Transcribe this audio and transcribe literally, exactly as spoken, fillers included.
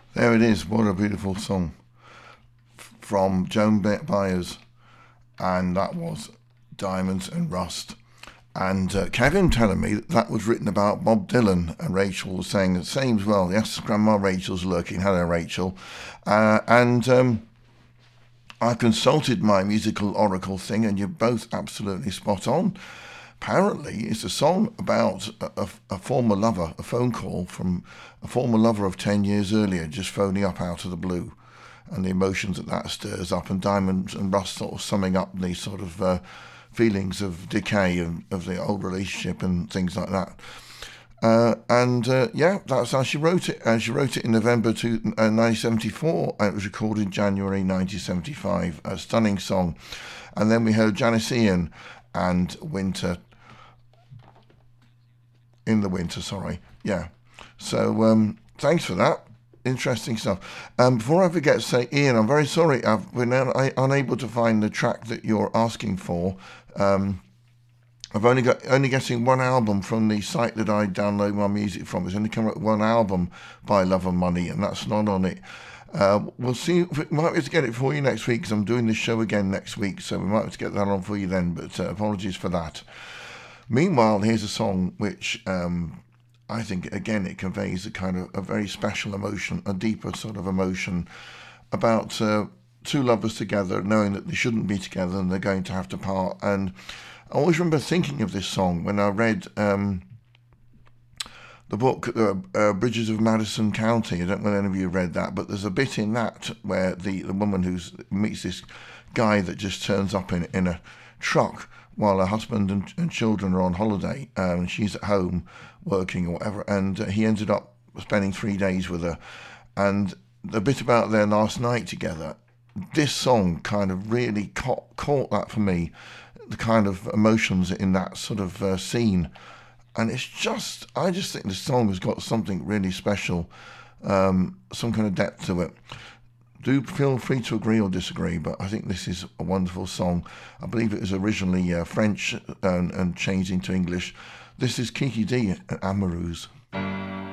There it is. What a beautiful song from Joan Baez, and that was Diamonds and Rust. And uh, Kevin telling me that, that was written about Bob Dylan, and Rachel was saying the same as well. Yes, Grandma Rachel's lurking. Hello, Rachel. Uh, and um, I consulted my musical oracle thing, and you're both absolutely spot on. Apparently, it's a song about a, a, a former lover, a phone call from a former lover of ten years earlier, just phoning up out of the blue, and the emotions that that stirs up, and Diamonds and Rust sort of summing up the sort of uh, feelings of decay of, of the old relationship and things like that. Uh, and uh, yeah, that's how she wrote it. And she wrote it in November to, uh, nineteen seventy-four, and it was recorded in January nineteen seventy-five. A stunning song. And then we heard Janis Ian and Winter. In the winter, sorry. Yeah. So um, thanks for that. Interesting stuff. Um, before I forget to say, Ian, I'm very sorry. I've been un- unable to find the track that you're asking for. Um, I've only got only getting one album from the site that I download my music from. It's only come up with one album by Love and Money, and that's not on it. Uh, we'll see. If we might be able to get it for you next week, because I'm doing this show again next week, so we might be able to get that on for you then. But uh, apologies for that. Meanwhile, here's a song which um, I think, again, it conveys a kind of a very special emotion, a deeper sort of emotion about uh, two lovers together, knowing that they shouldn't be together and they're going to have to part. And I always remember thinking of this song when I read um, the book uh, uh, Bridges of Madison County. I don't know if any of you read that, but there's a bit in that where the, the woman who meets this guy that just turns up in, in a truck while her husband and, and children are on holiday, um, and she's at home working or whatever, and uh, he ended up spending three days with her. And the bit about their last night together, this song kind of really caught, caught that for me, the kind of emotions in that sort of uh, scene. And it's just, I just think this song has got something really special, um, some kind of depth to it. Do feel free to agree or disagree, but I think this is a wonderful song. I believe it was originally uh, French and, and changed into English. This is Kiki Dee and Amoureuse.